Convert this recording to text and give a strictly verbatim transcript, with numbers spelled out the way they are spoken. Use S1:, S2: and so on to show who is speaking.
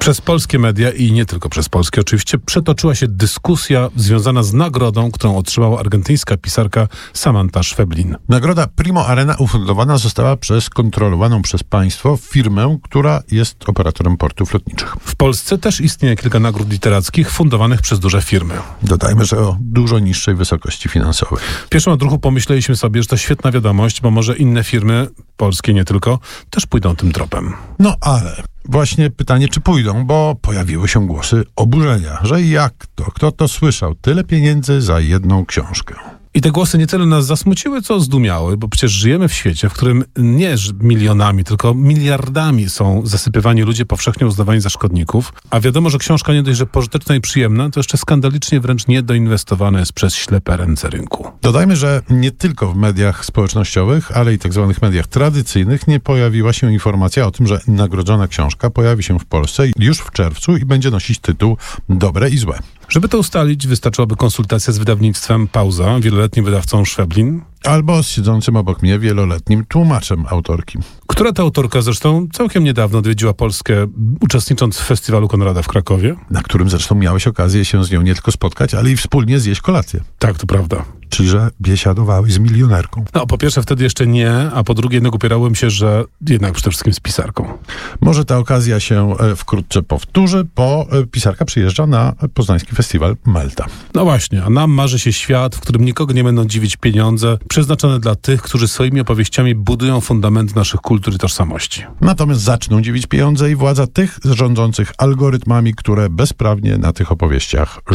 S1: Przez polskie media i nie tylko przez polskie oczywiście przetoczyła się dyskusja związana z nagrodą, którą otrzymała argentyńska pisarka Samantha Schweblin.
S2: Nagroda Primo Arena ufundowana została przez kontrolowaną przez państwo firmę, która jest operatorem portów lotniczych.
S1: W Polsce też istnieje kilka nagród literackich fundowanych przez duże firmy.
S2: Dodajmy, że o dużo niższej wysokości finansowej.
S1: W pierwszym odruchu pomyśleliśmy sobie, że to świetna wiadomość, bo może inne firmy, polskie nie tylko, też pójdą tym tropem.
S2: No ale właśnie pytanie, czy pójdą, bo pojawiły się głosy oburzenia, że jak to, kto to słyszał, tyle pieniędzy za jedną książkę.
S1: I te głosy nie tyle nas zasmuciły, co zdumiały, bo przecież żyjemy w świecie, w którym nie milionami, tylko miliardami są zasypywani ludzie powszechnie uznawani za szkodników, a wiadomo, że książka nie dość, że pożyteczna i przyjemna, to jeszcze skandalicznie wręcz niedoinwestowana jest przez ślepe ręce rynku.
S2: Dodajmy, że nie tylko w mediach społecznościowych, ale i tak zwanych mediach tradycyjnych nie pojawiła się informacja o tym, że nagrodzona książka pojawi się w Polsce już w czerwcu i będzie nosić tytuł Dobre i Złe.
S1: Żeby to ustalić, wystarczyłaby konsultacja z wydawnictwem Pauza, wieloletnim wydawcą Schweblin.
S2: Albo z siedzącym obok mnie wieloletnim tłumaczem autorki.
S1: Która ta autorka zresztą całkiem niedawno odwiedziła Polskę, uczestnicząc w festiwalu Konrada w Krakowie.
S2: Na którym zresztą miałeś okazję się z nią nie tylko spotkać, ale i wspólnie zjeść kolację.
S1: Tak, to prawda.
S2: Czyli, że biesiadowałeś z milionerką.
S1: No, po pierwsze wtedy jeszcze nie, a po drugie jednak upierałem się, że jednak przede wszystkim z pisarką.
S2: Może ta okazja się wkrótce powtórzy, bo pisarka przyjeżdża na poznański festiwal Malta.
S1: No właśnie, a nam marzy się świat, w którym nikogo nie będą dziwić pieniądze, przeznaczone dla tych, którzy swoimi opowieściami budują fundament naszych kultur i tożsamości.
S2: Natomiast zaczną dziwić pieniądze i władza tych rządzących algorytmami, które bezprawnie na tych opowieściach